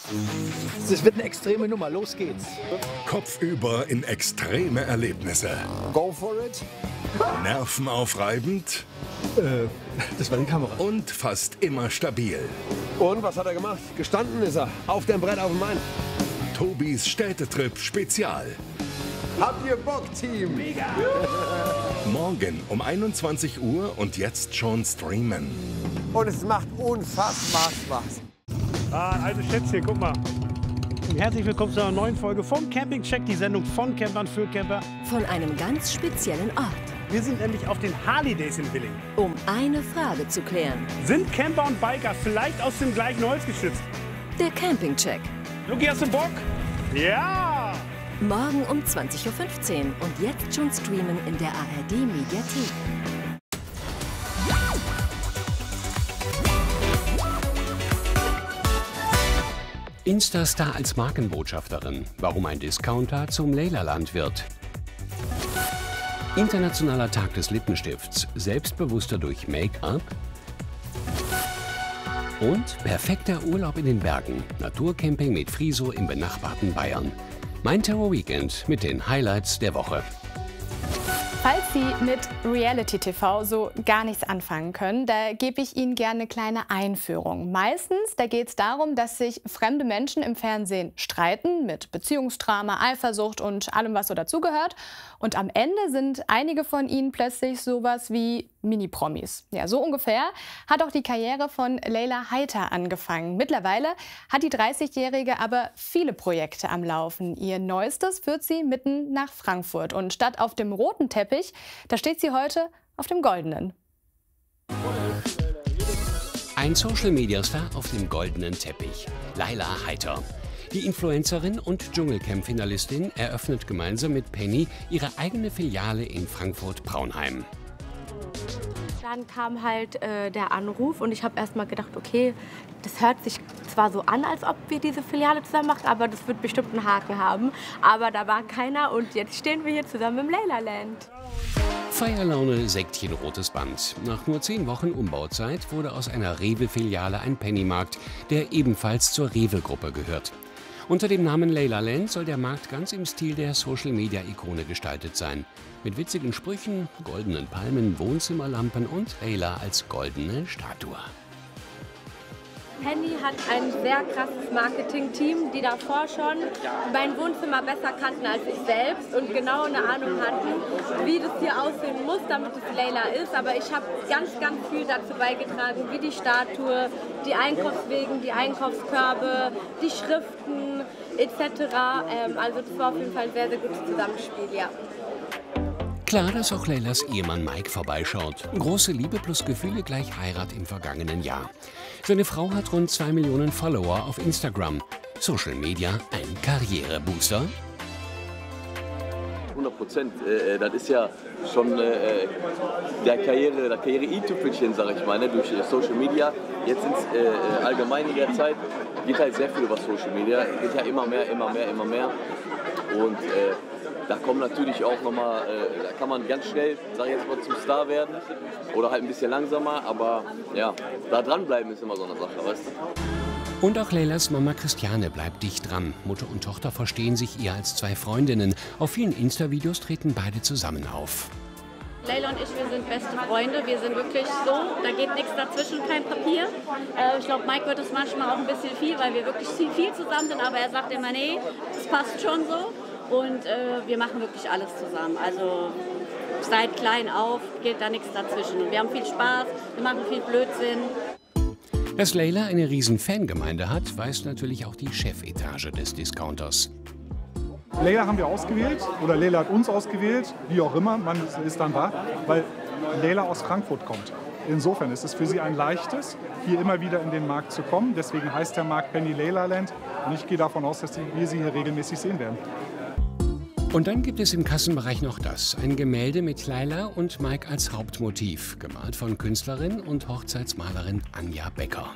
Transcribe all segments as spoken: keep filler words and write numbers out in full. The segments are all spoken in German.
Es wird eine extreme Nummer. Los geht's. Kopfüber in extreme Erlebnisse. Go for it. Nervenaufreibend. Äh, das war die Kamera. Und fast immer stabil. Und was hat er gemacht? Gestanden ist er. Auf dem Brett auf dem Main. Tobis Städtetrip Spezial. Habt ihr Bock, Team? Mega! Morgen um einundzwanzig Uhr und jetzt schon streamen. Und es macht unfassbar Spaß. Ah, alte Schätzchen, guck mal. Herzlich willkommen zu einer neuen Folge vom Camping Check, die Sendung von Campern für Camper. Von einem ganz speziellen Ort. Wir sind nämlich auf den Harley Days in Willingen. Um eine Frage zu klären. Sind Camper und Biker vielleicht aus dem gleichen Holz geschnitzt? Der Camping Check. Luki, hast du Bock? Ja! Morgen um zwanzig Uhr fünfzehn und jetzt schon streamen in der A R D-Mediathek. Instastar als Markenbotschafterin. Warum ein Discounter zum Leyla-Land wird. Internationaler Tag des Lippenstifts. Selbstbewusster durch Make-up. Und perfekter Urlaub in den Bergen. Naturcamping mit Friso im benachbarten Bayern. Mein Terror Weekend mit den Highlights der Woche. Falls Sie mit Reality-T V so gar nichts anfangen können, da gebe ich Ihnen gerne eine kleine Einführung. Meistens, da geht es darum, dass sich fremde Menschen im Fernsehen streiten mit Beziehungsdrama, Eifersucht und allem, was so dazugehört. Und am Ende sind einige von ihnen plötzlich sowas wie Mini-Promis. Ja, so ungefähr hat auch die Karriere von Leyla Heiter angefangen. Mittlerweile hat die dreißigjährige aber viele Projekte am Laufen. Ihr neuestes führt sie mitten nach Frankfurt. Und statt auf dem roten Teppich, da steht sie heute auf dem goldenen. Ein Social-Media-Star auf dem goldenen Teppich. Leyla Heiter. Die Influencerin und Dschungelcamp-Finalistin eröffnet gemeinsam mit Penny ihre eigene Filiale in Frankfurt-Braunheim. Dann kam halt äh, der Anruf und ich habe erst mal gedacht, okay, das hört sich zwar so an, als ob wir diese Filiale zusammen machen, aber das wird bestimmt einen Haken haben. Aber da war keiner und jetzt stehen wir hier zusammen im Leyla Land. Feierlaune, Sektchen, rotes Band. Nach nur zehn Wochen Umbauzeit wurde aus einer Rewe-Filiale ein Pennymarkt, der ebenfalls zur Rewe-Gruppe gehört. Unter dem Namen Leyla Land soll der Markt ganz im Stil der Social-Media-Ikone gestaltet sein. Mit witzigen Sprüchen, goldenen Palmen, Wohnzimmerlampen und Leyla als goldene Statue. Penny hat ein sehr krasses Marketing-Team, die davor schon mein Wohnzimmer besser kannten als ich selbst und genau eine Ahnung hatten, wie das hier aussehen muss, damit es Leyla ist. Aber ich habe ganz, ganz viel dazu beigetragen, wie die Statue, die Einkaufswegen, die Einkaufskörbe, die Schriften et cetera. Ähm, also das war auf jeden Fall ein sehr, sehr gutes Zusammenspiel, ja. Klar, dass auch Leylas Ehemann Mike vorbeischaut. Große Liebe plus Gefühle gleich Heirat im vergangenen Jahr. Seine Frau hat rund zwei Millionen Follower auf Instagram. Social Media ein Karrierebooster? hundert Prozent. Äh, das ist ja schon äh, der Karriere, der Karriere-i-Tüpfelchen, sag ich mal, ne, durch äh, Social Media. Jetzt ins äh, allgemein in der Zeit geht halt sehr viel über Social Media. Geht ja immer mehr, immer mehr, immer mehr. Und äh, da kommen natürlich auch nochmal, äh, da kann man ganz schnell, sag ich jetzt mal, zum Star werden oder halt ein bisschen langsamer, aber ja, da dranbleiben ist immer so eine Sache, weißt du? Und auch Leylas Mama Christiane bleibt dicht dran. Mutter und Tochter verstehen sich eher als zwei Freundinnen. Auf vielen Insta-Videos treten beide zusammen auf. Leyla und ich, wir sind beste Freunde, wir sind wirklich so, da geht nichts dazwischen, kein Papier. Äh, ich glaube, Mike wird es manchmal auch ein bisschen viel, weil wir wirklich viel zusammen sind, aber er sagt immer, nee, es passt schon so. Und äh, wir machen wirklich alles zusammen. Also seit klein auf geht da nichts dazwischen. Und wir haben viel Spaß, wir machen viel Blödsinn. Dass Leyla eine riesen Fangemeinde hat, weiß natürlich auch die Chefetage des Discounters. Leyla haben wir ausgewählt, oder Leyla hat uns ausgewählt, wie auch immer, man ist dann da, weil Leyla aus Frankfurt kommt. Insofern ist es für sie ein leichtes, hier immer wieder in den Markt zu kommen. Deswegen heißt der Markt Penny Leyla Land. Und ich gehe davon aus, dass wir sie hier regelmäßig sehen werden. Und dann gibt es im Kassenbereich noch das, ein Gemälde mit Leyla und Mike als Hauptmotiv, gemalt von Künstlerin und Hochzeitsmalerin Anja Becker.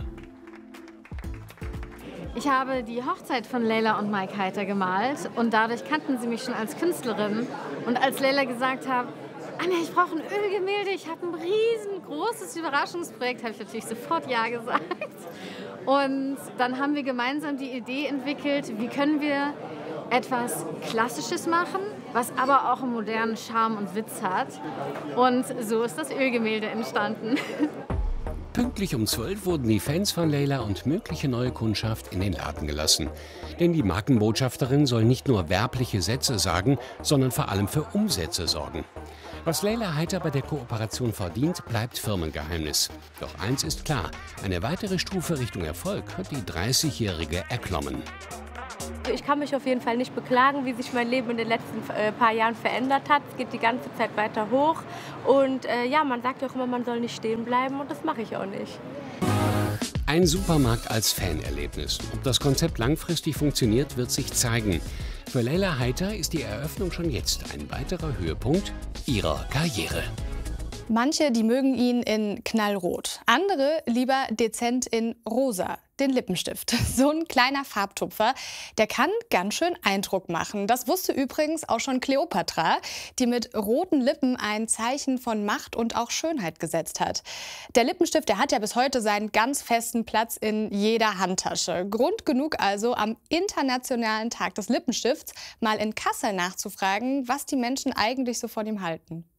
Ich habe die Hochzeit von Leyla und Mike Heiter gemalt und dadurch kannten sie mich schon als Künstlerin. Und als Leyla gesagt hat, Anja, ich brauche ein Ölgemälde, ich habe ein riesengroßes Überraschungsprojekt, habe ich natürlich sofort Ja gesagt. Und dann haben wir gemeinsam die Idee entwickelt, wie können wir etwas Klassisches machen, was aber auch einen modernen Charme und Witz hat. Und so ist das Ölgemälde entstanden. Pünktlich um zwölf wurden die Fans von Layla und mögliche neue Kundschaft in den Laden gelassen. Denn die Markenbotschafterin soll nicht nur werbliche Sätze sagen, sondern vor allem für Umsätze sorgen. Was Layla Heiter bei der Kooperation verdient, bleibt Firmengeheimnis. Doch eins ist klar, eine weitere Stufe Richtung Erfolg hat die dreißigjährige erklommen. Ich kann mich auf jeden Fall nicht beklagen, wie sich mein Leben in den letzten äh, paar Jahren verändert hat. Es geht die ganze Zeit weiter hoch. Und äh, ja, man sagt ja auch immer, man soll nicht stehen bleiben und das mache ich auch nicht. Ein Supermarkt als Fanerlebnis. Ob das Konzept langfristig funktioniert, wird sich zeigen. Für Layla Heiter ist die Eröffnung schon jetzt ein weiterer Höhepunkt ihrer Karriere. Manche, die mögen ihn in knallrot, andere lieber dezent in rosa, den Lippenstift. So ein kleiner Farbtupfer, der kann ganz schön Eindruck machen. Das wusste übrigens auch schon Kleopatra, die mit roten Lippen ein Zeichen von Macht und auch Schönheit gesetzt hat. Der Lippenstift, der hat ja bis heute seinen ganz festen Platz in jeder Handtasche. Grund genug also, am Internationalen Tag des Lippenstifts mal in Kassel nachzufragen, was die Menschen eigentlich so von ihm halten.